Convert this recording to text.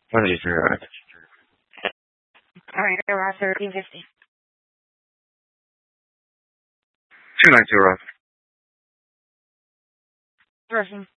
What is your Alright, around 1350. 290? Person.